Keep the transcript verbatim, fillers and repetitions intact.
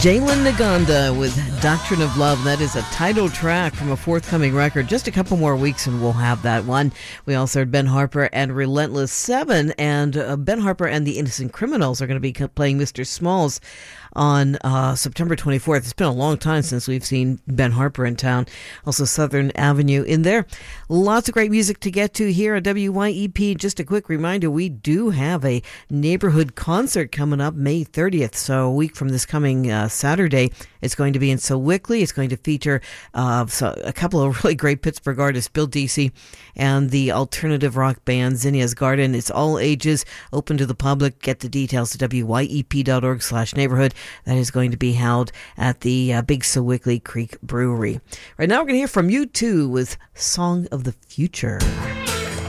Jalen Naganda with Doctrine of Love. That is a title track from a forthcoming record. Just a couple more weeks and we'll have that one. We also heard Ben Harper and Relentless Seven, and uh, Ben Harper and the Innocent Criminals are going to be playing Mister Smalls on uh, September twenty-fourth. It's been a long time since we've seen Ben Harper in town. Also Southern Avenue in there. Lots of great music to get to here at W Y E P. Just a quick reminder, we do have a neighborhood concert coming up May thirtieth. So a week from this coming uh, Saturday. It's going to be in Sewickley. It's going to feature uh, so a couple of really great Pittsburgh artists, Bill Deasy and the alternative rock band Zinnia's Garden. It's all ages, open to the public. Get the details at W Y E P dot org slash neighborhood. That is going to be held at the uh, Big Sewickley Creek Brewery. Right now we're going to hear from U two with Song of the Future.